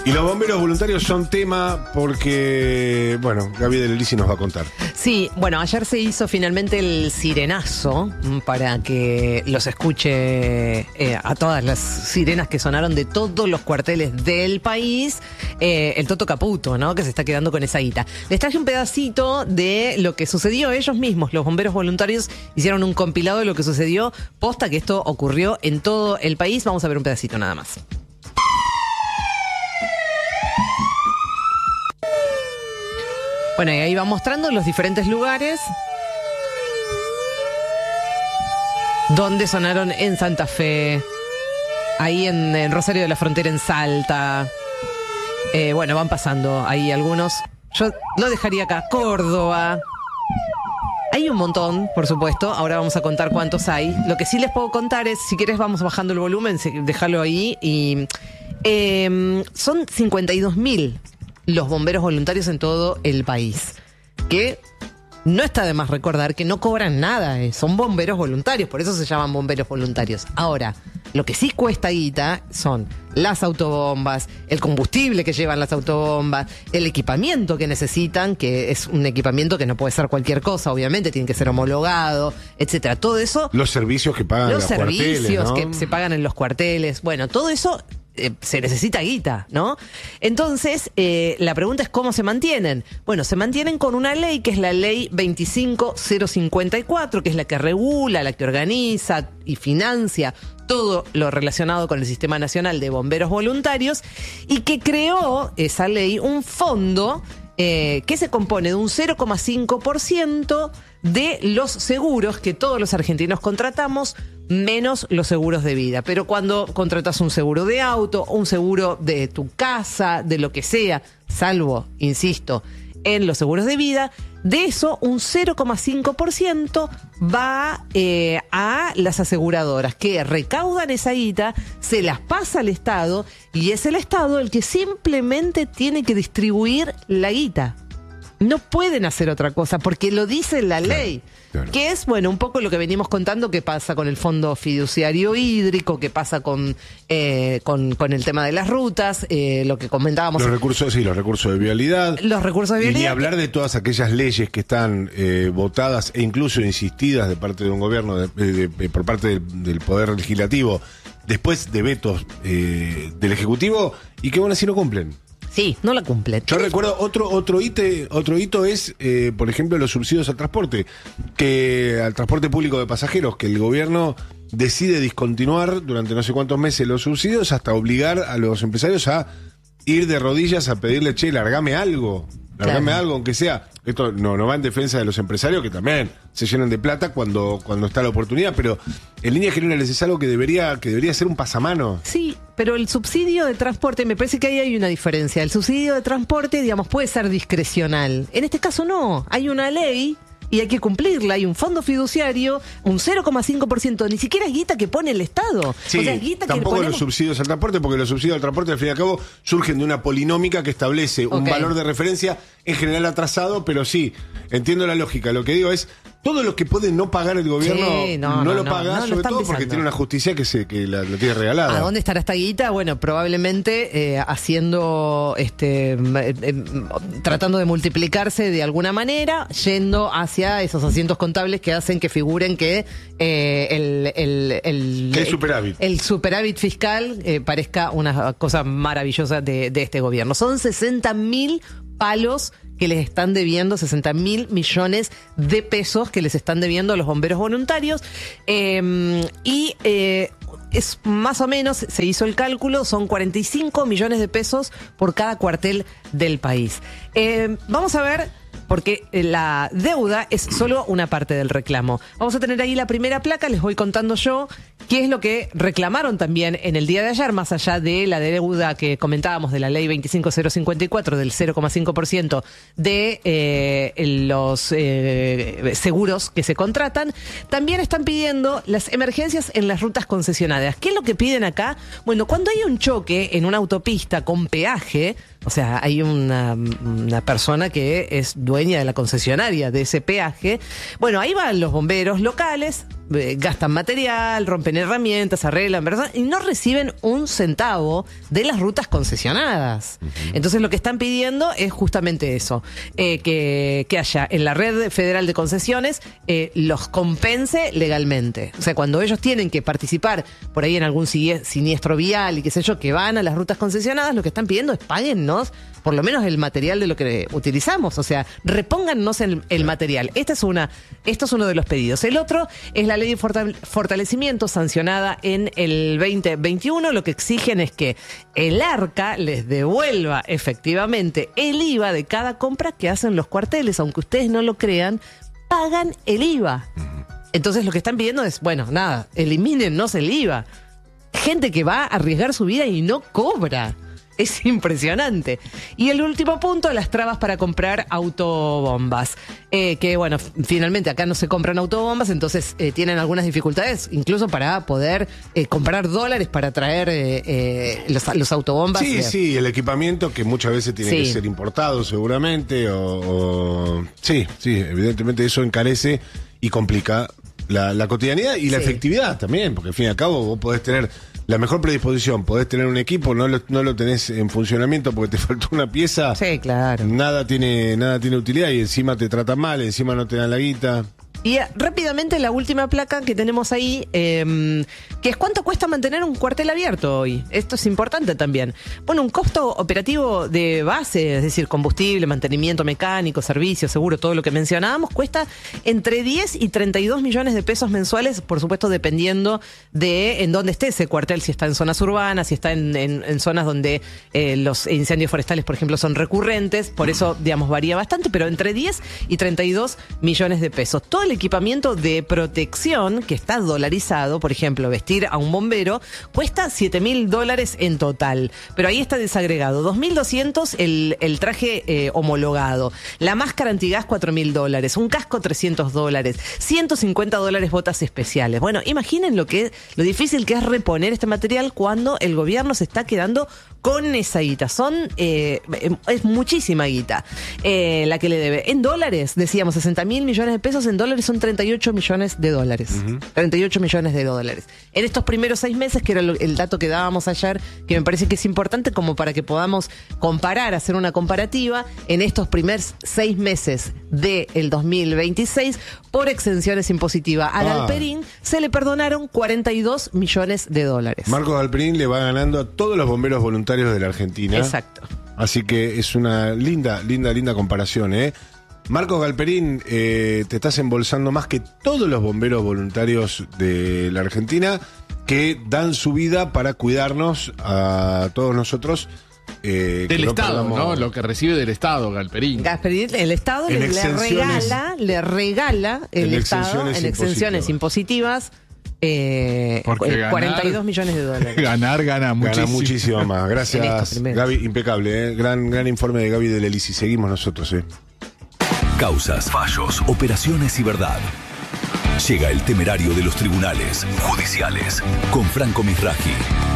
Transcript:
Y los bomberos voluntarios son tema porque, bueno, Gaby del Elisi nos va a contar. Sí, bueno, ayer se hizo finalmente el sirenazo para que los escuche a todas las sirenas que sonaron de todos los cuarteles del país, el Toto Caputo, ¿no? Que se está quedando con esa guita. Les traje un pedacito de lo que sucedió ellos mismos, los bomberos voluntarios hicieron un compilado de lo que sucedió, posta que esto ocurrió en todo el país. Vamos a ver un pedacito nada más. Bueno, y ahí va mostrando los diferentes lugares donde sonaron en Santa Fe, ahí en Rosario de la Frontera, en Salta. Bueno, van pasando ahí algunos. Yo lo dejaría acá, Córdoba. Hay un montón, por supuesto. Ahora vamos a contar cuántos hay. Lo que sí les puedo contar es, si quieres vamos bajando el volumen, déjalo ahí. Y son 52.000 los bomberos voluntarios en todo el país, que no está de más recordar que no cobran nada, son bomberos voluntarios, por eso se llaman bomberos voluntarios. Ahora, lo que sí cuesta guita son las autobombas, el combustible que llevan las autobombas, el equipamiento que necesitan, que es un equipamiento que no puede ser cualquier cosa, obviamente, tiene que ser homologado, etcétera. Todo eso. Los servicios que pagan los servicios cuarteles, ¿no? Que se pagan en los cuarteles. Bueno, todo eso se necesita guita, ¿no? Entonces, la pregunta es ¿cómo se mantienen? Bueno, se mantienen con una ley que es la ley 25054, que es la que regula, la que organiza y financia todo lo relacionado con el Sistema Nacional de Bomberos Voluntarios, y que creó esa ley un fondo que se compone de un 0,5% de los seguros que todos los argentinos contratamos, menos los seguros de vida. Pero cuando contratas un seguro de auto, un seguro de tu casa, de lo que sea, salvo, insisto, en los seguros de vida, de eso un 0,5% va a las aseguradoras que recaudan esa guita, se las pasa al Estado y es el Estado el que simplemente tiene que distribuir la guita. No pueden hacer otra cosa porque lo dice la ley. Claro. Que es, bueno, un poco lo que venimos contando que pasa con el Fondo Fiduciario Hídrico, que pasa con el tema de las rutas, lo que comentábamos. Los recursos de vialidad. Los recursos de vialidad. Y ni hablar de todas aquellas leyes que están votadas e incluso insistidas de parte de un gobierno, por parte del Poder Legislativo, después de vetos del Ejecutivo, y que aún así no cumplen. Sí, no la cumple. Yo recuerdo otro hito es, por ejemplo, los subsidios al transporte público de pasajeros, que el gobierno decide discontinuar durante no sé cuántos meses los subsidios hasta obligar a los empresarios a ir de rodillas a pedirle, che, largame algo, aunque sea. Esto no va en defensa de los empresarios, que también se llenan de plata cuando está la oportunidad, pero en líneas generales es algo que debería ser un pasamano. Sí, pero el subsidio de transporte, me parece que ahí hay una diferencia. El subsidio de transporte, digamos, puede ser discrecional. En este caso no, hay una ley y hay que cumplirla. Hay un fondo fiduciario, un 0,5%, ni siquiera es guita que pone el Estado. Sí, o sea, es guita tampoco que ponemos... los subsidios al transporte, porque los subsidios al transporte, al fin y al cabo, surgen de una polinómica que establece un valor de referencia en general atrasado, pero sí, entiendo la lógica. Lo que digo es, todo lo que puede no pagar el gobierno, no lo paga, sobre todo porque tiene una justicia que la tiene regalada. ¿A dónde estará esta guita? Bueno, probablemente haciendo, tratando de multiplicarse de alguna manera, yendo hacia esos asientos contables que hacen que figuren que el superávit. El superávit fiscal parezca una cosa maravillosa de este gobierno. Son 60.000 palos que les están debiendo, 60.000 millones de pesos que les están debiendo a los bomberos voluntarios, es más o menos, se hizo el cálculo, son 45 millones de pesos por cada cuartel del país. Vamos a ver, porque la deuda es solo una parte del reclamo. Vamos a tener ahí la primera placa, les voy contando yo qué es lo que reclamaron también en el día de ayer, más allá de la deuda que comentábamos de la ley 25054 del 0,5% de los seguros que se contratan. También están pidiendo las emergencias en las rutas concesionarias. ¿Qué es lo que piden acá? Bueno, cuando hay un choque en una autopista con peaje, o sea, hay una persona que es dueña de la concesionaria de ese peaje, bueno, ahí van los bomberos locales, gastan material, rompen herramientas, arreglan, ¿verdad? Y no reciben un centavo de las rutas concesionadas. Entonces lo que están pidiendo es justamente eso, que haya en la red federal de concesiones los compense legalmente. O sea, cuando ellos tienen que participar por ahí en algún siniestro vial y qué sé yo, que van a las rutas concesionadas, lo que están pidiendo es páguennos por lo menos el material de lo que utilizamos. O sea, repóngannos el material. Esto es uno de los pedidos. El otro es la ley de fortalecimiento sancionada en el 2021. Lo que exigen es que el ARCA les devuelva efectivamente el IVA de cada compra que hacen los cuarteles. Aunque ustedes no lo crean, pagan el IVA. Entonces lo que están pidiendo es, bueno, nada, elimínennos el IVA. Gente que va a arriesgar su vida y no cobra. Es impresionante. Y el último punto, las trabas para comprar autobombas. Que bueno, finalmente acá no se compran autobombas, entonces tienen algunas dificultades, incluso para poder comprar dólares para traer los autobombas. Sí, el equipamiento que muchas veces tiene que ser importado seguramente. Sí, evidentemente eso encarece y complica la cotidianidad y la efectividad también, porque al fin y al cabo vos podés tener la mejor predisposición, podés tener un equipo, no lo tenés en funcionamiento porque te faltó una pieza. Sí, claro. Nada tiene utilidad y encima te tratan mal, encima no te dan la guita. Y rápidamente la última placa que tenemos ahí, que es cuánto cuesta mantener un cuartel abierto hoy. Esto es importante también. Bueno, un costo operativo de base, es decir, combustible, mantenimiento mecánico, servicios, seguro, todo lo que mencionábamos, cuesta entre 10 y 32 millones de pesos mensuales, por supuesto dependiendo de en dónde esté ese cuartel, si está en zonas urbanas, si está en zonas donde los incendios forestales, por ejemplo, son recurrentes, por eso, digamos, varía bastante, pero entre 10 y 32 millones de pesos. Todo el equipamiento de protección que está dolarizado, por ejemplo, vestir a un bombero, cuesta $7.000 en total. Pero ahí está desagregado. $2.200 el traje homologado. La máscara antigás, $4.000. Un casco, $300. $150 botas especiales. Bueno, imaginen lo difícil que es reponer este material cuando el gobierno se está quedando con esa guita. Es muchísima guita la que le debe. En dólares, decíamos, 60.000 millones de pesos. En dólares son $38 millones. 38 millones de dólares. En estos primeros 6 meses, que era el dato que dábamos ayer, que me parece que es importante como para que podamos comparar, hacer una comparativa, en estos primeros 6 meses del 2026, por exenciones impositivas a Galperín, se le perdonaron $42 millones. Marcos Galperín le va ganando a todos los bomberos voluntarios de la Argentina. Exacto. Así que es una linda comparación, ¿eh? Marcos Galperín, te estás embolsando más que todos los bomberos voluntarios de la Argentina que dan su vida para cuidarnos a todos nosotros. Del Estado, ¿no? Lo que recibe del Estado, Galperín. El Estado le regala el Estado en exenciones impositivas. 42 millones de dólares. Gana muchísimo. Gana muchísimo más. Gracias, Gaby. Impecable, ¿eh? Gran informe de Gaby del Elisi. Seguimos nosotros, ¿eh? Causas, fallos, operaciones y verdad. Llega el temerario de los tribunales judiciales con Franco Misraji.